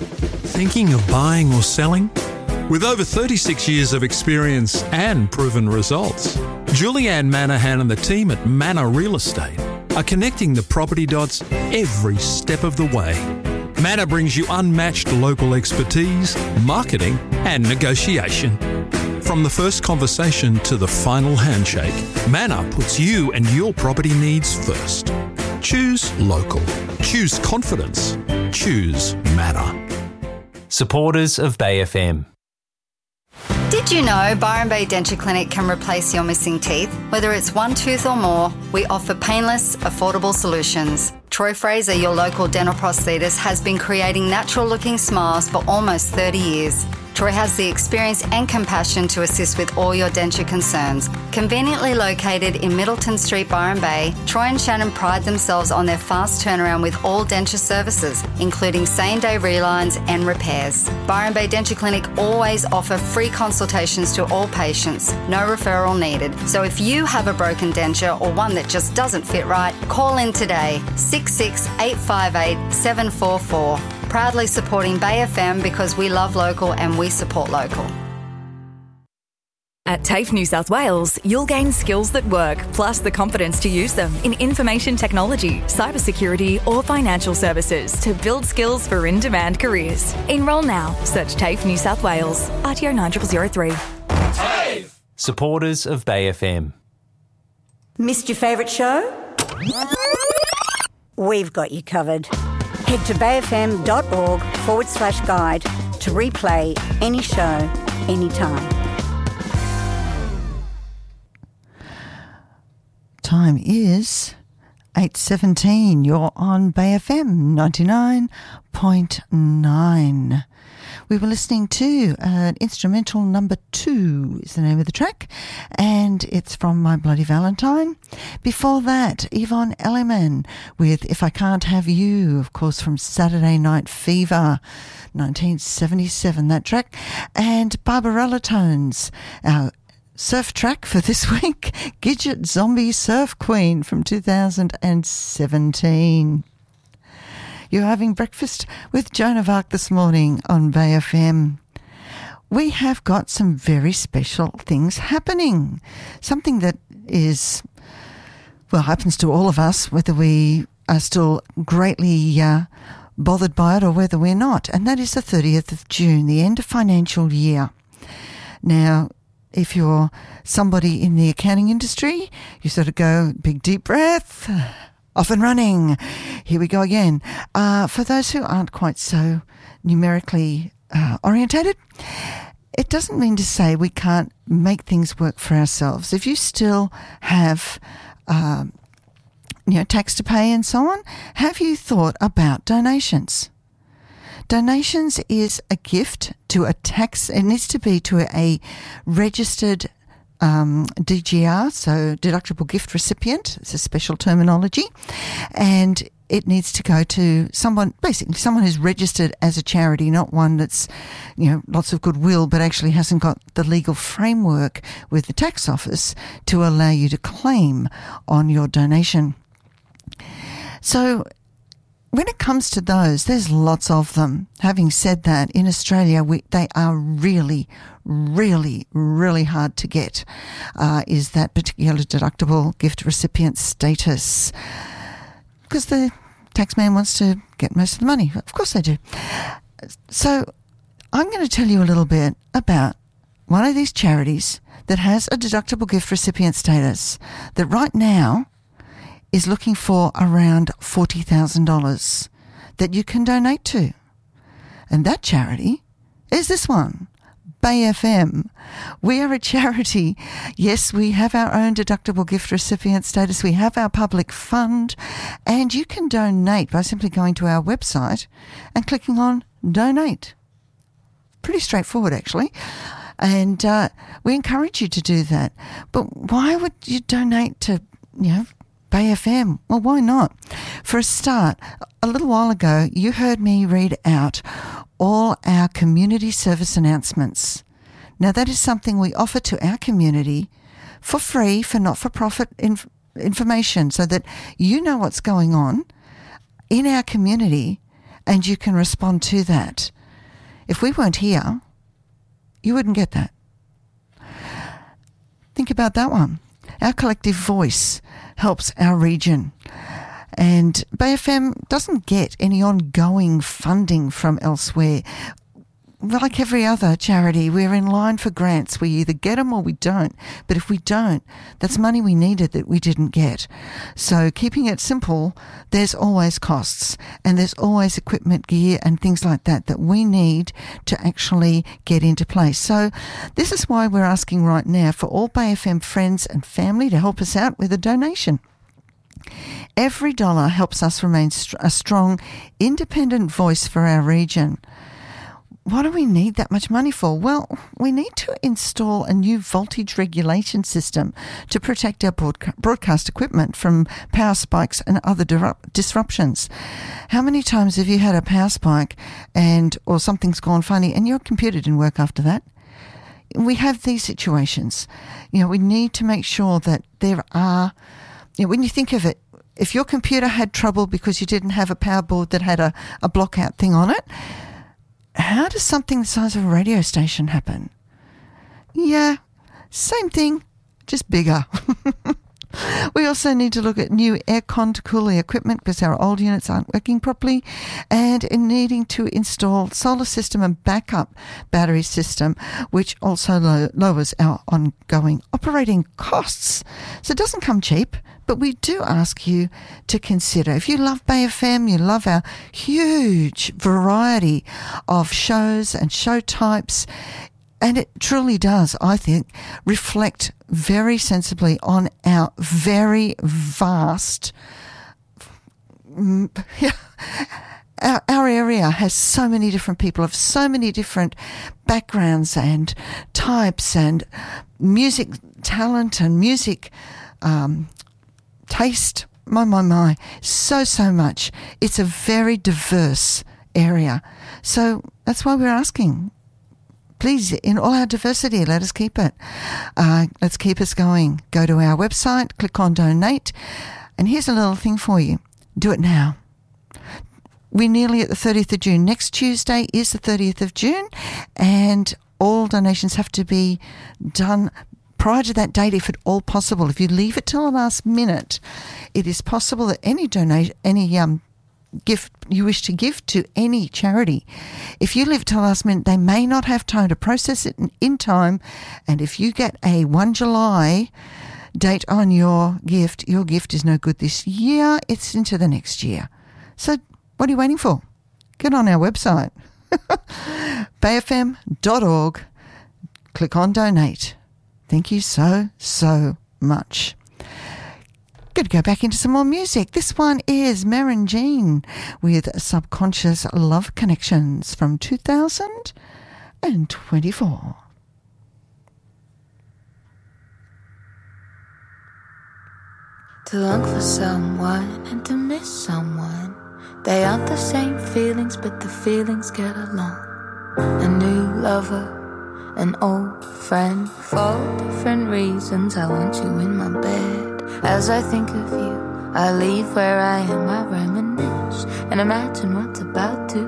Thinking of buying or selling? With over 36 years of experience and proven results, Julianne Manahan and the team at Manor Real Estate are connecting the property dots every step of the way. Manor brings you unmatched local expertise, marketing and negotiation. From the first conversation to the final handshake, Manor puts you and your property needs first. Choose local. Choose confidence. Choose Manor. Supporters of Bay FM. Did you know Byron Bay Denture Clinic can replace your missing teeth? Whether it's one tooth or more, we offer painless, affordable solutions. Troy Fraser, your local dental prosthetist, has been creating natural-looking smiles for almost 30 years. Troy has the experience and compassion to assist with all your denture concerns. Conveniently located in Middleton Street, Byron Bay, Troy and Shannon pride themselves on their fast turnaround with all denture services, including same-day relines and repairs. Byron Bay Denture Clinic always offer free consultations to all patients, no referral needed. So if you have a broken denture or one that just doesn't fit right, call in today, 66858 744. Proudly supporting Bay FM because we love local and we support local. At TAFE New South Wales, you'll gain skills that work, plus the confidence to use them in information technology, cybersecurity or financial services to build skills for in-demand careers. Enrol now. Search TAFE New South Wales. RTO 9003. TAFE! Supporters of Bay FM. Missed your favourite show? We've got you covered. Head to bayfm.org/guide to replay any show, anytime. Time is 8:17. You're on Bay FM 99.9. We were listening to instrumental number 2 is the name of the track, and it's from My Bloody Valentine. Before that, Yvonne Elliman with If I Can't Have You, of course, from Saturday Night Fever, 1977, that track. And Barbarella Tones, our surf track for this week, Gidget Zombie Surf Queen from 2017. You're having breakfast with Joan of Arc this morning on Bay FM. We have got some very special things happening. Something that is, well, happens to all of us, whether we are still greatly bothered by it or whether we're not. And that is the 30th of June, the end of financial year. Now, if you're somebody in the accounting industry, you sort of go, big deep breath, off and running. Here we go again. For those who aren't quite so numerically orientated, it doesn't mean to say we can't make things work for ourselves. If you still have tax to pay and so on, have you thought about donations? Donations is a gift to a tax. It needs to be to a registered DGR, so deductible gift recipient. It's a special terminology, and it needs to go to someone, basically someone who's registered as a charity, not one that's, lots of goodwill, but actually hasn't got the legal framework with the tax office to allow you to claim on your donation. So when it comes to those, there's lots of them. Having said that, in Australia, they are really, really, really hard to get, is that particular deductible gift recipient status. Because the taxman wants to get most of the money. Of course they do. So I'm going to tell you a little bit about one of these charities that has a deductible gift recipient status that right now is looking for around $40,000 that you can donate to. And that charity is this one, Bay FM. We are a charity. Yes, we have our own deductible gift recipient status. We have our public fund, and you can donate by simply going to our website and clicking on donate. Pretty straightforward, actually. And we encourage you to do that. But why would you donate to, Bay FM? Well, why not? For a start, a little while ago, you heard me read out all our community service announcements. Now, that is something we offer to our community for free, for not-for-profit information, so that you know what's going on in our community and you can respond to that. If we weren't here, you wouldn't get that. Think about that one. Our collective voice helps our region. And Bay FM doesn't get any ongoing funding from elsewhere. Like every other charity, we're in line for grants. We either get them or we don't. But if we don't, that's money we needed that we didn't get. So keeping it simple, there's always costs and there's always equipment, gear and things like that that we need to actually get into place. So this is why we're asking right now for all Bay FM friends and family to help us out with a donation. Every dollar helps us remain a strong, independent voice for our region. What do we need that much money for? Well, we need to install a new voltage regulation system to protect our broadcast equipment from power spikes and other disruptions. How many times have you had a power spike or something's gone funny and your computer didn't work after that? We have these situations. We need to make sure that there are, when you think of it, if your computer had trouble because you didn't have a power board that had a blockout thing on it, how does something the size of a radio station happen? Yeah, same thing, just bigger. We also need to look at new aircon to cool the equipment because our old units aren't working properly, and in needing to install solar system and backup battery system, which also lowers our ongoing operating costs. So it doesn't come cheap, but we do ask you to consider. If you love Bay FM, you love our huge variety of shows and show types, and it truly does, I think, reflect very sensibly on our very vast... Our area has so many different people of so many different backgrounds and types and music talent and music taste. My. So much. It's a very diverse area. So that's why we're asking. Please, in all our diversity, let us keep it. Let's keep us going. Go to our website, click on donate, and here's a little thing for you. Do it now. We're nearly at the 30th of June. Next Tuesday is the 30th of June, and all donations have to be done prior to that date, if at all possible. If you leave it till the last minute, it is possible that any gift you wish to give to any charity, if you leave it till the last minute, they may not have time to process it in time, and if you get a 1 July date on your gift is no good this year. It's into the next year. So what are you waiting for? Get on our website, bayfm.org, click on donate. Thank you so much. Good to go back into some more music. This one is Maren Jean with Subconscious Love Connections from 2024. To long for someone and to miss someone, they aren't the same feelings, but the feelings get along. A new lover, an old friend, for all different reasons I want you in my bed. As I think of you, I leave where I am, I reminisce and imagine what's about to